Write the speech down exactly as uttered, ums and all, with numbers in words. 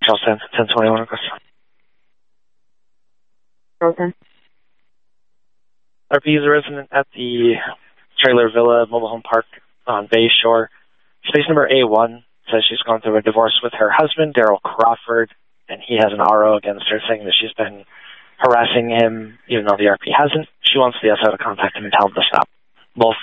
Charles ten, ten twenty-one request. Charles ten. R P is a resident at the Trailer Villa Mobile Home Park on Bay Shore. Space number A one says she's gone through a divorce with her husband, Daryl Crawford, and he has an R O against her saying that she's been harassing him, even though the R P hasn't. She wants the S O to contact him and tell him to stop. Both